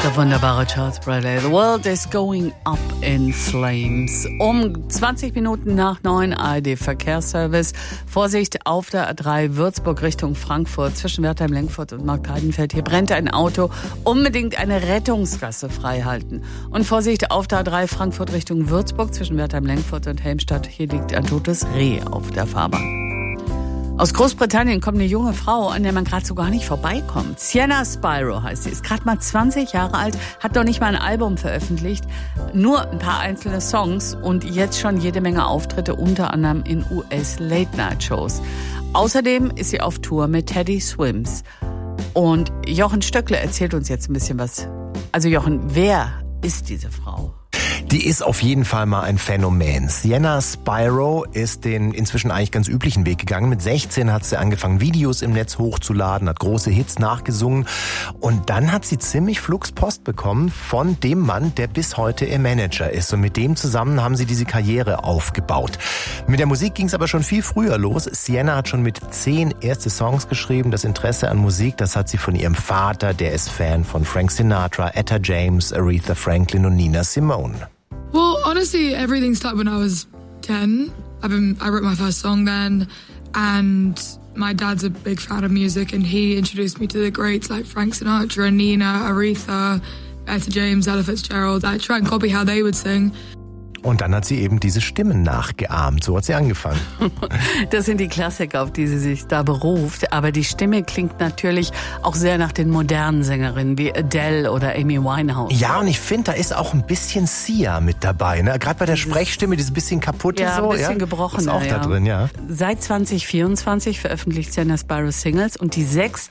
Der wunderbare Charles Bradley. The world is going up in flames. Um 20 Minuten nach 9 ARD Verkehrsservice. Vorsicht auf der A3 Würzburg Richtung Frankfurt zwischen Wertheim-Lenkfurt und Markt-Heidenfeld. Hier brennt ein Auto. Unbedingt eine Rettungsgasse freihalten. Und Vorsicht auf der A3 Frankfurt Richtung Würzburg zwischen Wertheim-Lenkfurt und Helmstadt. Hier liegt ein totes Reh auf der Fahrbahn. Aus Großbritannien kommt eine junge Frau, an der man gerade so gar nicht vorbeikommt. Sienna Spyro heißt sie, ist gerade mal 20 Jahre alt, hat noch nicht mal ein Album veröffentlicht, nur ein paar einzelne Songs und jetzt schon jede Menge Auftritte, unter anderem in US-Late-Night-Shows. Außerdem ist sie auf Tour mit Teddy Swims. Und Jochen Stöckle erzählt uns jetzt ein bisschen was. Also Jochen, wer ist diese Frau? Die ist auf jeden Fall mal ein Phänomen. Sienna Spyro ist den inzwischen eigentlich ganz üblichen Weg gegangen. Mit 16 hat sie angefangen, Videos im Netz hochzuladen, hat große Hits nachgesungen. Und dann hat sie ziemlich flugs Post bekommen von dem Mann, der bis heute ihr Manager ist. Und mit dem zusammen haben sie diese Karriere aufgebaut. Mit der Musik ging es aber schon viel früher los. Sienna hat schon mit 10 erste Songs geschrieben. Das Interesse an Musik, das hat sie von ihrem Vater, der ist Fan von Frank Sinatra, Etta James, Aretha Franklin und Nina Simone. Well, honestly, everything started when I was 10. I wrote my first song then, and my dad's a big fan of music, and he introduced me to the greats like Frank Sinatra, Nina, Aretha, Etta James, Ella Fitzgerald. I try and copy how they would sing. Und dann hat sie eben diese Stimmen nachgeahmt. So hat sie angefangen. Das sind die Klassiker, auf die sie sich da beruft. Aber die Stimme klingt natürlich auch sehr nach den modernen Sängerinnen wie Adele oder Amy Winehouse. Ja, und ich finde, da ist auch ein bisschen Sia mit dabei. Ne? Gerade bei der Sprechstimme, dieses bisschen kaputte ja, so. Ein bisschen gebrochen. Ist auch da drin, ja. Seit 2024 veröffentlicht Sienna Spyro Singles. Und die 6.,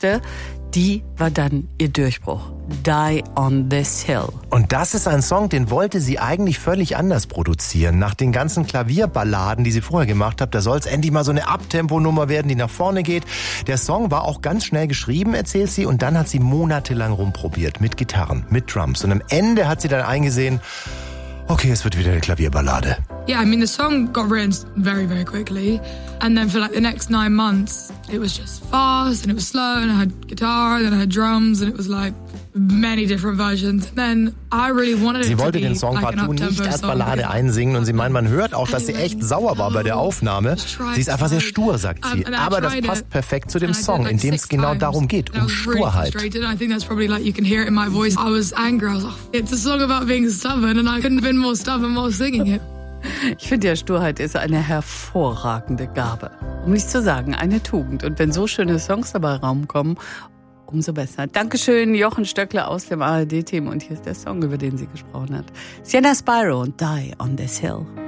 die war dann ihr Durchbruch. Die on this Hill. Und das ist ein Song, den wollte sie eigentlich völlig anders produzieren. Nach den ganzen Klavierballaden, die sie vorher gemacht hat, da soll es endlich mal so eine Abtempo-Nummer werden, die nach vorne geht. Der Song war auch ganz schnell geschrieben, erzählt sie, und dann hat sie monatelang rumprobiert mit Gitarren, mit Drums. Und am Ende hat sie dann eingesehen, okay, es wird wieder eine Klavierballade. Yeah, I mean, the song got written very, very quickly. And then for like the next 9 months, it was just fast and it was slow and I had guitar and then I had drums and it was like many different versions. And then I really wanted sie it wollte to be den Song like partout nicht als Ballade einsingen und sie meint, man hört auch, dass sie echt sauer war bei der Aufnahme. Sie ist einfach sehr stur, sagt sie. Aber das passt perfekt zu dem Song, in dem es genau darum geht, um Sturheit. I think that's probably like you can hear it in my voice. I was angry. I was like, it's a song about being stubborn and I couldn't have been more stubborn while singing it. Ich finde ja, Sturheit ist eine hervorragende Gabe. Um nicht zu sagen, eine Tugend. Und wenn so schöne Songs dabei rauskommen, umso besser. Dankeschön, Jochen Stöckle aus dem ARD-Team. Und hier ist der Song, über den sie gesprochen hat. Sienna Spyro und Die on this Hill.